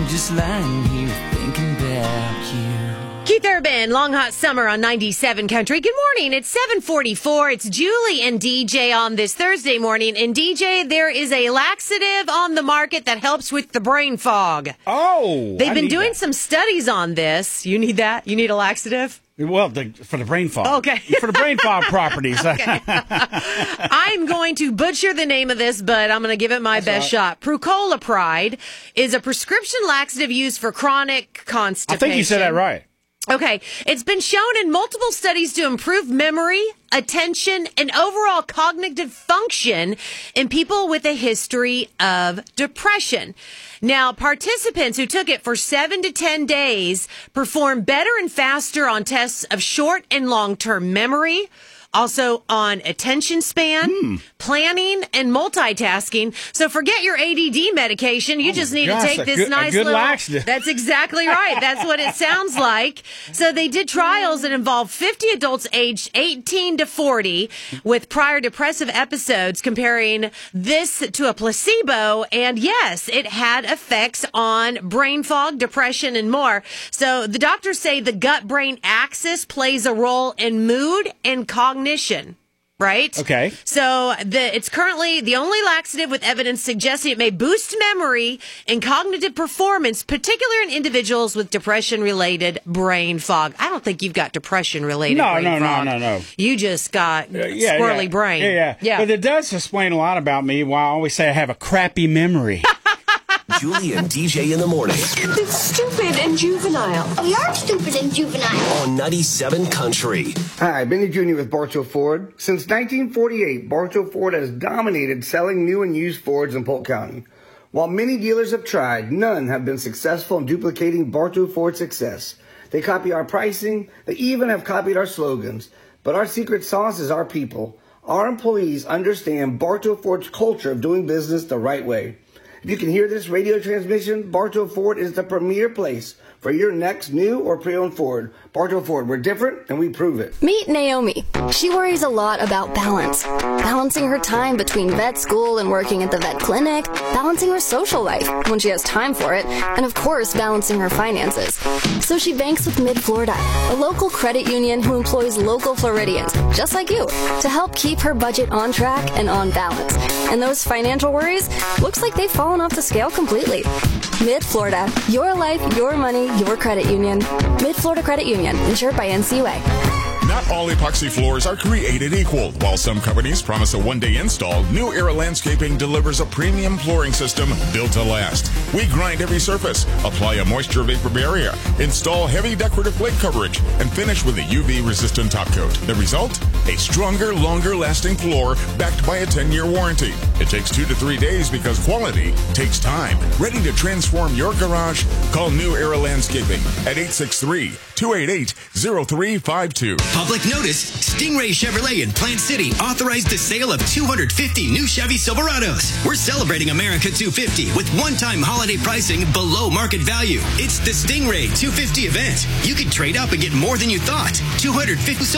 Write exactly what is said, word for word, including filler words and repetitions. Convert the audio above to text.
I'm just lying here thinking about you. Keith Urban, Long Hot Summer on ninety-seven Country. Good morning. It's seven forty-four. It's Julie and D J on this Thursday morning. And D J, there is a laxative on the market that helps with the brain fog. Oh, They've I been need doing that. some studies on this. You need that? You need a laxative? Well, the, for the brain fog. Okay. For the brain fog properties. Okay. I'm going to butcher the name of this, but I'm going to give it my That's best right. shot. Prucolopride is a prescription laxative used for chronic constipation. I think you said that right. Okay. It's been shown in multiple studies to improve memory, attention, and overall cognitive function in people with a history of depression. Now, participants who took it for seven to ten days performed better and faster on tests of short and long-term memory, also on attention span, Mm. planning, and multitasking. So forget your A D D medication. You Oh just my need gosh, to take a this good- a nice good little... laxative. That's exactly right. That's what it sounds like. So they did trials that involved fifty adults aged eighteen to forty with prior depressive episodes, comparing this to a placebo. And yes, it had effects on brain fog, depression, and more. So the doctors say the gut-brain axis plays a role in mood and cognition. Right? Okay. So the, it's currently the only laxative with evidence suggesting it may boost memory and cognitive performance, particularly in individuals with depression-related brain fog. I don't think you've got depression-related No, brain no, no, fog. no, no. You just got Uh, yeah, squirrely yeah. brain. Yeah, yeah, yeah. But it does explain a lot about me why I always say I have a crappy memory. Julie and D J in the morning It's stupid and juvenile. We are stupid and juvenile. on ninety-seven Country. Hi, Benny Junior with Bartow Ford. Since nineteen forty-eight, Bartow Ford has dominated selling new and used Fords in Polk County. While many dealers have tried, none have been successful in duplicating Bartow Ford's success. They copy our pricing. They even have copied our slogans. But our secret sauce is our people. Our employees understand Bartow Ford's culture of doing business the right way. If you can hear this radio transmission, Bartow Ford is the premier place for your next new or pre-owned Ford. Bartow Ford, we're different and we prove it. Meet Naomi. She worries a lot about balance. Balancing her time between vet school and working at the vet clinic, balancing her social life when she has time for it, and of course, balancing her finances. So she banks with Mid-Florida, a local credit union who employs local Floridians, just like you, to help keep her budget on track and on balance. And those financial worries, looks like they've fallen off the scale completely. Mid-Florida, your life, your money, your credit union. Mid-Florida Credit Union, insured by N C U A. Not all epoxy floors are created equal. While some companies promise a one-day install, New Era Landscaping delivers a premium flooring system built to last. We grind every surface, apply a moisture vapor barrier, install heavy decorative plate coverage, and finish with a U V-resistant top coat. The result? A stronger, longer-lasting floor backed by a ten-year warranty. It takes two to three days because quality takes time. Ready to transform your garage? Call New Era Landscaping at eight six three, two eight eight, zero three five two. Public notice, Stingray Chevrolet in Plant City authorized the sale of two hundred fifty new Chevy Silverados. We're celebrating America two fifty with one-time holiday pricing below market value. It's the Stingray two fifty event. You could trade up and get more than you thought. two hundred fifty